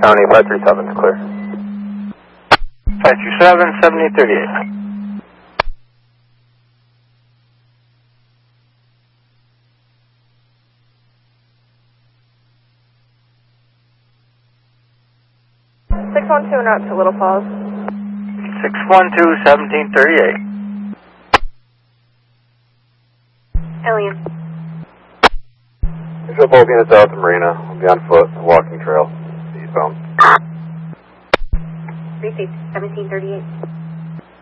County 537 is clear. 537, 7838. and out to Little Falls. 612, 1738. Alien. Bishop Hope units out to Marina. I'll be on foot, walking trail, eastbound. Received, 1738.